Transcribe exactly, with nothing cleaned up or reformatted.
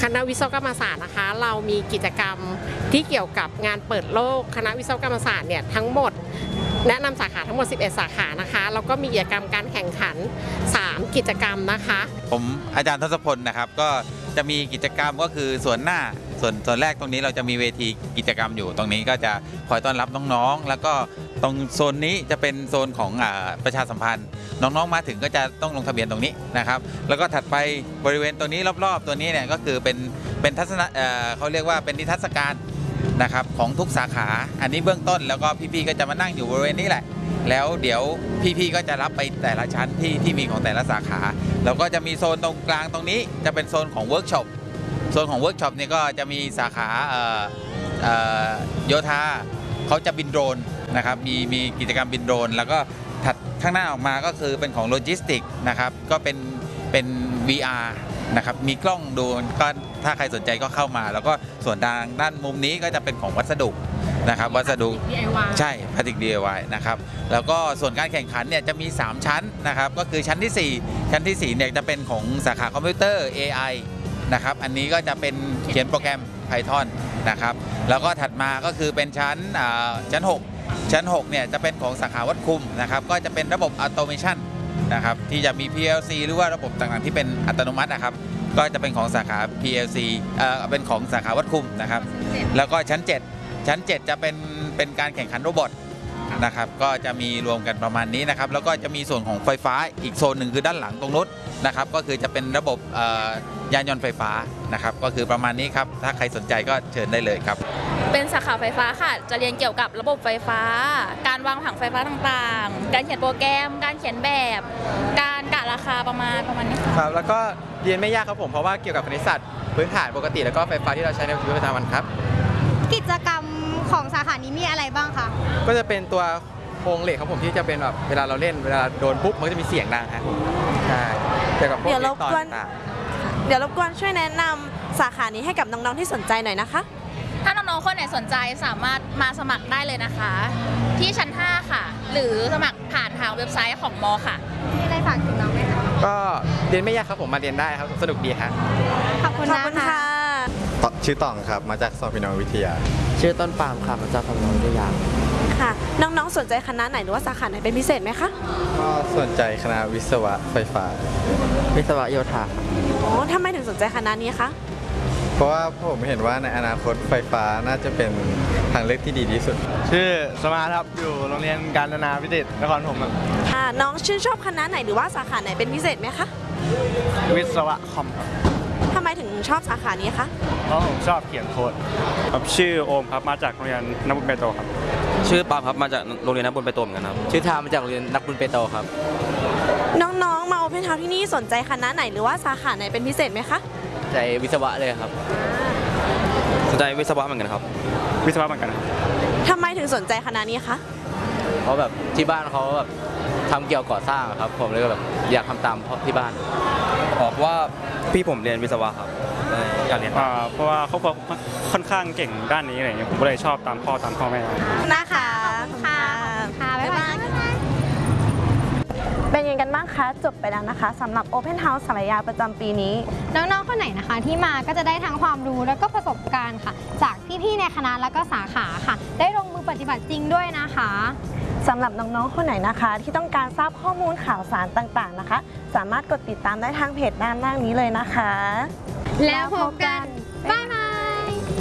ณะวิศวกรรมศาสตร์นะคะเรามีกิจกรรมที่เกี่ยวกับงานเปิดโลกคณะวิศวกรรมศาสตร์เนี่ยทั้งหมดแนะนำสาขาทั้งหมดสิบเอ็ดสาขานะคะแล้วก็มีกิจกรรมการแข่งขันสามกิจกรรมนะคะผมอาจารย์ทศพลนะครับก็จะมีกิจกรรมก็คือส่วนหน้าส่วนส่วนแรกตรงนี้เราจะมีเวทีกิจกรรมอยู่ตรงนี้ก็จะคอยต้อนรับน้องๆแล้วก็ตรงโซนนี้จะเป็นโซนของอ่าประชาสัมพันธ์น้องๆมาถึงก็จะต้องลงทะเบียนตรงนี้นะครับแล้วก็ถัดไปบริเวณตัวนี้รอบๆตัวนี้เนี่ยก็คือเป็นเป็นทัศนะเอ่อเขาเรียกว่าเป็นนิทรรศการนะครับของทุกสาขาอันนี้เบื้องต้นแล้วก็พี่ๆก็จะมานั่งอยู่บริเวณนี้แหละแล้วเดี๋ยวพี่ๆก็จะรับไปแต่ละชั้นที่ที่มีของแต่ละสาขาแล้วก็จะมีโซนตรงกลางตรงนี้จะเป็นโซนของเวิร์กช็อปโซนของเวิร์กช็อปนี่ก็จะมีสาขาโยธาเขาจะบินโดรนนะครับมีมีกิจกรรมบินโดรนแล้วก็ถัดข้างหน้าออกมาก็คือเป็นของโลจิสติกนะครับก็เป็นเป็น วี อาร์ นะครับมีกล้องดูก็ถ้าใครสนใจก็เข้ามาแล้วก็ส่วนทางด้านมุมนี้ก็จะเป็นของวัสดุนะครับวัสดุใช่พลาสติก ดี ไอ วาย นะครับแล้วก็ส่วนการแข่งขันเนี่ยจะมีสามชั้นนะครับก็คือชั้นที่สี่ชั้นที่สี่เนี่ยจะเป็นของสาขาคอมพิวเตอร์ เอ ไอ นะครับอันนี้ก็จะเป็นเขียนโปรแกรม Python นะครับแล้วก็ถัดมาก็คือเป็นชั้นชั้นหกชั้นหกเนี่ยจะเป็นของสาขาวัดคุมนะครับก็จะเป็นระบบออโตเมชันนะครับที่จะมี พี แอล ซี หรือว่าระบบต่างๆที่เป็นอัตโนมัตินะครับก็จะเป็นของสาขา พี แอล ซี เอ่อเป็นของสาขาวัดคุมนะครับแล้วก็ชั้นเจ็ดชั้นเจ็ดจะเป็นเป็นการแข่งขันโรบอทนะครับก็จะมีรวมกันประมาณนี้นะครับแล้วก็จะมีส่วนของไฟฟ้าอีกโซนหนึ่งคือด้านหลังตรงนู้นนะครับก็คือจะเป็นระบบยานยนต์ไฟฟ้านะครับก็คือประมาณนี้ครับถ้าใครสนใจก็เชิญได้เลยครับเป็นสาขาไฟฟ้าค่ะจะเรียนเกี่ยวกับระบบไฟฟ้าการวางผังไฟฟ้าต่างๆการเขียนโปรแกรมการเขียนแบบการกะราคาประมาณประมาณนี้ครับแล้วก็เรียนไม่ยากครับผมเพราะว่าเกี่ยวกับคณิตศาสตร์พื้นฐานปกติแล้วก็ไฟฟ้าที่เราใช้ในชีวิตประจำวันครับกิจกรรมของสาขานี้มีอะไรบ้างคะก็จะเป็นตัวโครงเหล็กครับผมที่จะเป็นแบบเวลาเราเล่นเวลาโดนปุ๊บมันก็จะมีเสียงดังฮะใช่เกี่ยวกับพวกอิเล็กตรอนิกส์ต่างเดี๋ยวรบกวนช่วยแนะนำสาขานี้ให้กับน้องๆที่สนใจหน่อยนะคะถ้าน้องๆคนไหนสนใจสามารถมาสมัครได้เลยนะคะที่ชั้นห้าค่ะหรือสมัครผ่านทางเว็บไซต์ของมอค่ะมีอะไรฝากถึงน้องไหมคะก็เรียนไม่ยากครับผมมาเรียนได้ครับสนุกดีครับขอบคุณนะคะชื่อต่องครับมาจากสอบพินวิทยาชื่อต้นปาล์มครับมาจากพนวิทยาค่ะน้องๆสนใจคณะไหนหรือว่าสาขาไหนเป็นพิเศษไหมคะก็สนใจคณะวิศวะไฟฟ้าวิศวะโยธาอ๋อทำไมถึงสนใจคณะนี้คะเพราะว่าผมเห็นว่าในอนาคตไฟฟ้าน่าจะเป็นทางเลือกที่ดีที่สุดชื่อสมาร์ทครับอยู่โรงเรียนการนาวิทย์นครปฐมค่ะน้องชื่นชอบคณะไหนหรือว่าสาขาไหนเป็นพิเศษไหมคะวิศวะคอมทำไมถึงชอบสาขานี้คะเพราะผมชอบเขียนโค้ดครับชื่อโอมครับมาจากโรงเรียนนักบุญเปโตครับชื่อปาล์มครับมาจากโรงเรียนนักบุญเปโตเหมือนกันครับชื่อทามมาจากโรงเรียนนักบุญเปโตครับน้องๆมาโอเพนเฮาส์ที่นี่สนใจคณะไหนหรือว่าสาขาไหนเป็นพิเศษไหมคะใจวิศวะเลยครับสนใจวิศวะเหมือนกันครับวิศวะเหมือนกันทำไมถึงสนใจคณะนี้คะเพราะแบบที่บ้านเขาแบบทำเกี่ยวก่อสร้างครับผมเลยแบบอยากทำตามที่บ้านบอกว่าพี่ผมเรียนวิศวะครับอยากเรียนเพราะว่าเขาค่อนข้างเก่งด้านนี้อะไรเงี้ยผมก็เลยชอบตามพ่อตามพ่อแม่นะคะค่ะค่ะบ๊ายบายเป็นยังไงกันบ้างคะจบไปแล้วนะคะสำหรับ Open House สารยาประจำปีนี้น้องๆคนไหนนะคะที่มาก็จะได้ทั้งความรู้และก็ประสบการณ์ค่ะจากพี่ๆในคณะและก็สาขาค่ะได้ลงมือปฏิบัติจริงด้วยนะคะสำหรับน้องๆคนไหนนะคะที่ต้องการทราบข้อมูลข่าวสารต่างๆนะคะสามารถกดติดตามได้ทางเพจด้านล่างนี้เลยนะคะแล้วพบกัน